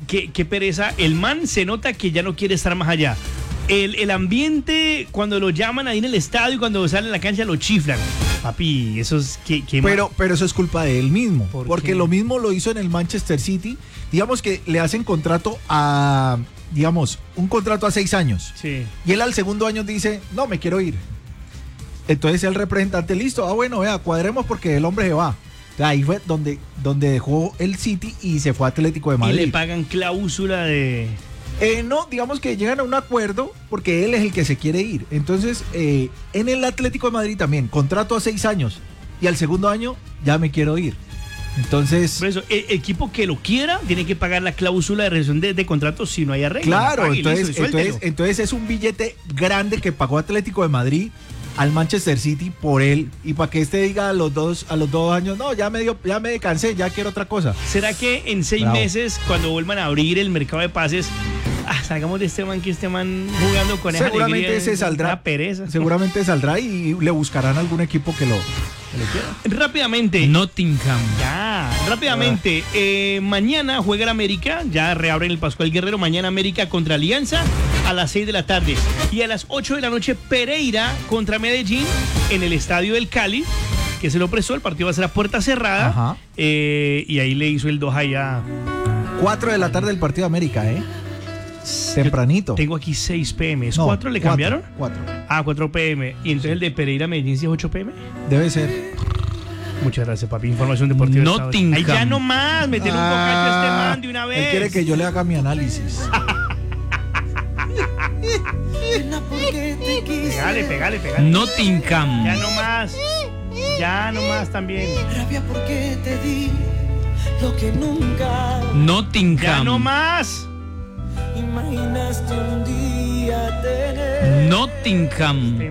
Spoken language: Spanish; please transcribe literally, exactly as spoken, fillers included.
qué, qué pereza. El man se nota que ya no quiere estar más allá. El, el ambiente, cuando lo llaman ahí en el estadio, cuando sale a la cancha, lo chiflan. Papi, eso es... ¿qué, qué pero, pero eso es culpa de él mismo. ¿Por porque qué? lo mismo lo hizo en el Manchester City. Digamos que le hacen contrato a... Digamos, un contrato a seis años. Sí. Y él al segundo año dice, no, me quiero ir. Entonces el representante, listo, ah bueno, vea, cuadremos porque el hombre se va. Ahí fue donde, donde dejó el City y se fue a Atlético de Madrid. Y le pagan cláusula de... Eh, no, digamos que llegan a un acuerdo porque él es el que se quiere ir. Entonces, eh, en el Atlético de Madrid también, contrato a seis años y al segundo año ya me quiero ir. Entonces... Por eso, el equipo que lo quiera tiene que pagar la cláusula de rescisión de, de contrato si no hay arreglo. Claro, Pague, entonces, listo, y entonces, suéltelo. entonces es un billete grande que pagó Atlético de Madrid al Manchester City por él, y para que este diga a los dos a los dos años, no, ya me dio, ya me cansé, ya quiero otra cosa. ¿Será que en seis Bravo. meses, cuando vuelvan a abrir el mercado de pases, ah, salgamos de este man, que este man jugando con esa Seguramente alegría, se saldrá. una pereza? Seguramente saldrá y le buscarán algún equipo que lo, que lo quiera. Rápidamente. Nottingham. Ya, rápidamente. Eh, mañana juega el América, ya reabren el Pascual Guerrero. Mañana América contra Alianza a las seis de la tarde. Y a las ocho de la noche Pereira contra Medellín en el Estadio del Cali, que se lo prestó. El partido va a ser a puerta cerrada. Ajá. Eh, y ahí le hizo el dos allá. cuatro de la tarde del partido de América, ¿eh? Tempranito. Tengo aquí seis pe eme. ¿Es No, cuatro? ¿Le cambiaron? cuatro. Ah, cuatro pe eme. ¿Y entonces el de Pereira Medellín sí es ocho pe eme? Debe ser. Muchas gracias, papi. Información deportiva. Nottingham. Ay, ya no más. Meter un bocacho a este man de una vez. Él quiere que yo le haga mi análisis. Pegale, pegale, pegale. Nottingham. Ya no más. Ya no más también. Rabia porque te di lo que nunca Nottingham. Ya no más. imaginaste un día tener. Nottingham.